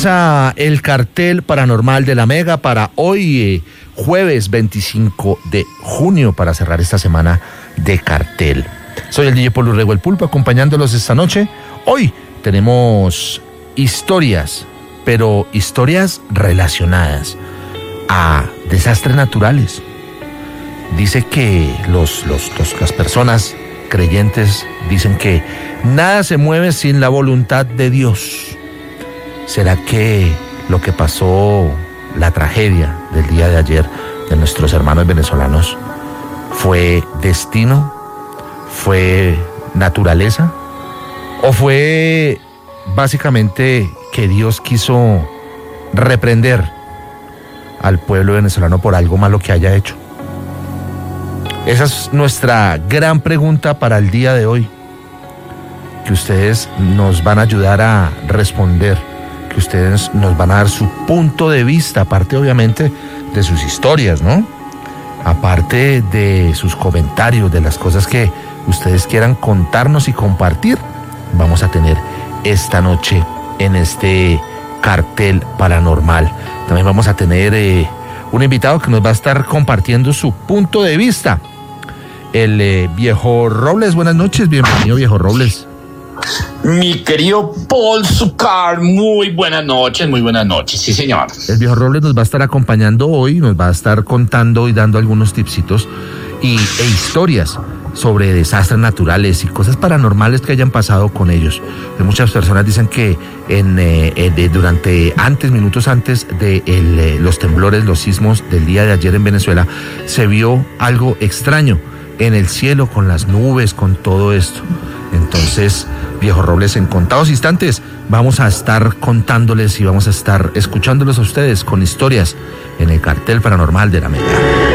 Comienza el cartel paranormal de la Mega para hoy, jueves 25 de junio, para cerrar esta semana de cartel. Soy el DJ Polo Rego el Pulpo, acompañándolos esta noche. Hoy tenemos historias, pero historias relacionadas a desastres naturales. Dice que las personas creyentes dicen que nada se mueve sin la voluntad de Dios. ¿Será que lo que pasó, la tragedia del día de ayer de nuestros hermanos venezolanos, fue destino? ¿Fue naturaleza? ¿O fue básicamente que Dios quiso reprender al pueblo venezolano por algo malo que haya hecho? Esa es nuestra gran pregunta para el día de hoy, que ustedes nos van a ayudar a responder, que ustedes nos van a dar su punto de vista, aparte obviamente de sus historias, ¿no? Aparte de sus comentarios, de las cosas que ustedes quieran contarnos y compartir, vamos a tener esta noche en este cartel paranormal. También vamos a tener un invitado que nos va a estar compartiendo su punto de vista. El Viejo Robles. Buenas noches, bienvenido, Viejo Robles. Mi querido Paul Zucar, muy buenas noches, sí señor. El Viejo Robles nos va a estar acompañando hoy, nos va a estar contando y dando algunos tipsitos e historias sobre desastres naturales y cosas paranormales que hayan pasado con ellos. Muchas personas dicen que minutos antes de los temblores, los sismos del día de ayer en Venezuela, se vio algo extraño en el cielo, con las nubes, con todo esto. Entonces, Viejo Robles, en contados instantes vamos a estar contándoles y vamos a estar escuchándolos a ustedes con historias en el cartel paranormal de la Mega.